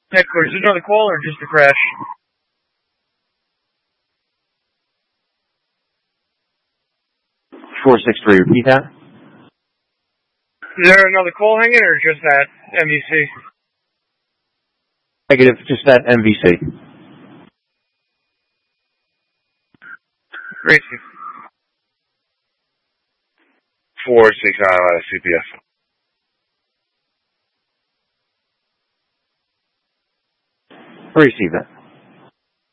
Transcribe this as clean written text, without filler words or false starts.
Headquarters, another call or just a crash? 463, repeat that? Is there another call hanging or just that MVC? Negative, just that MVC. Great. 469 out of CPF. Receive that.